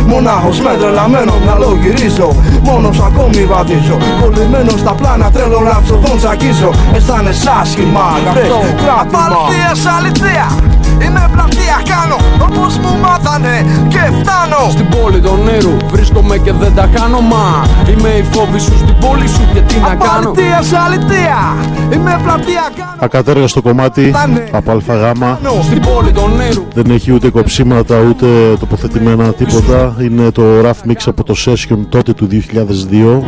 Μονάχος με τρελαμένο μυαλό γυρίζω. Μόνος ακόμη βαδίζω. Κολλημένος στα πλάνα τρέλο ραψοδόν τσακίζω. Αισθάνεσαι άσχημα, γραφτές κράτημα. Απαλθείας αληθεία. Είμαι πλατεία, κάνω όπως μου μάθανε και φτάνω. Στην πόλη των νερού βρίσκομαι και δεν τα κάνω. Μα είμαι η φόβη σου στην πόλη σου και τι να κάνω. Απαλθείας αληθεία. Είμαι πλατεία, κάνω. Ακατέργαστο κομμάτι από ΑΓ. Στην πόλη των νερού. Δεν έχει ούτε κοψίματα ούτε τοποθετημένα τίποτα. Είναι το rough mix από το session τότε του 2002.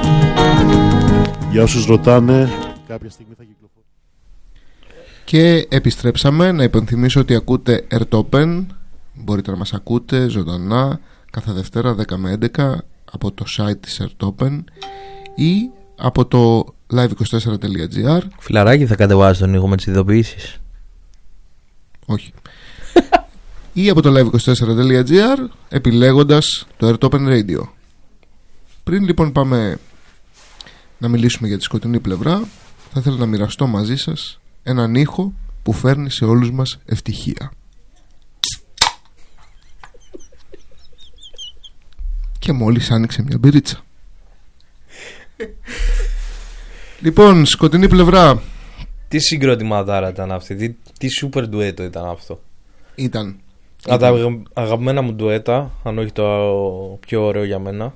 Για όσους ρωτάνε, κάποια στιγμή θα κυκλοφορήσει. Και επιστρέψαμε. Να υπενθυμίσω ότι ακούτε Ertopen. Μπορείτε να μας ακούτε ζωντανά κάθε Δευτέρα 10 με 11 από το site της Ertopen ή από το live24.gr. Φιλαράκι, θα κατεβάσει τον ήχο με τις ειδοποιήσεις? Όχι. Ή από το live24.gr επιλέγοντας το Ertopen Radio. Πριν λοιπόν πάμε να μιλήσουμε για τη σκοτεινή πλευρά, θα ήθελα να μοιραστώ μαζί σας έναν ήχο που φέρνει σε όλους μας ευτυχία. Και μόλις άνοιξε μια μπυρίτσα. Λοιπόν, σκοτεινή πλευρά. Τι συγκροτηματάρα ήταν αυτή, τι σούπερ ντουέτο ήταν αυτό. Ήταν. Από τα αγαπημένα μου ντουέτα, αν όχι το πιο ωραίο για μένα.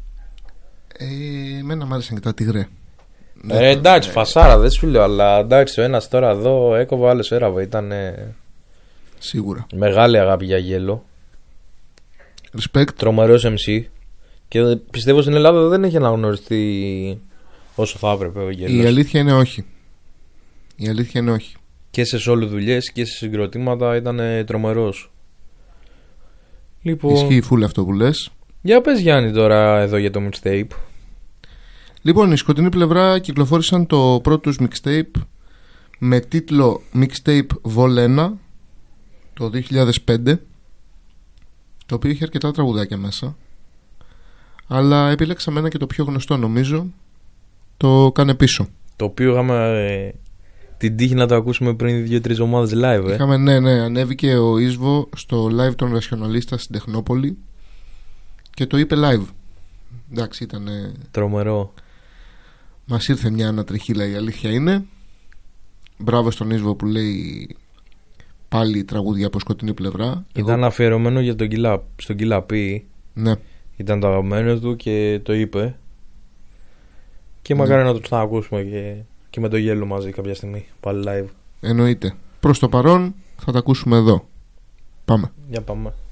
Εμένα μ' άρεσαν και τα Τιγρέ. Εντάξει, φασάρα δεν σου λέω, αλλά εντάξει, ο ένας τώρα εδώ έκοβε, ο άλλος έραβε. Ήταν σίγουρα μεγάλη αγάπη για γέλο. Respect. Τρομερός MC. Και πιστεύω στην Ελλάδα δεν έχει αναγνωριστεί όσο θα έπρεπε ο γέλος. Η αλήθεια είναι όχι. Η αλήθεια είναι όχι. Και σε solo δουλειές και σε συγκροτήματα ήταν τρομερός. Λοιπόν, ισχύει φουλ αυτό που λες. Για πες Γιάννη τώρα εδώ για το mixtape. Λοιπόν, η σκοτεινή πλευρά κυκλοφόρησαν το πρώτο τους mixtape με τίτλο Mixtape Vol 1 το 2005, το οποίο είχε αρκετά τραγουδάκια μέσα, αλλά επιλέξαμε ένα και το πιο γνωστό νομίζω, το Κάνε Πίσω, το οποίο είχαμε την τύχη να το ακούσουμε πριν 2-3 εβδομάδες live. Είχαμε, ναι, ανέβηκε ο Ίσβο στο live των Ρασιοναλίστα στην Τεχνόπολη και το είπε live. Εντάξει, ήταν τρομερό. Μας ήρθε μια ανατριχίλα, η αλήθεια είναι. Μπράβο στον Ίσβο που λέει πάλι τραγούδια από σκοτεινή πλευρά. Ήταν αφιερωμένο για στον Κιλαπή. Ναι. Ήταν το αγαπημένο του και το είπε. Και μακάρι να το ξανακούσουμε και με το γέλο μαζί κάποια στιγμή. Πάλι live. Εννοείται. Προς το παρόν θα τα ακούσουμε εδώ. Πάμε. Για πάμε.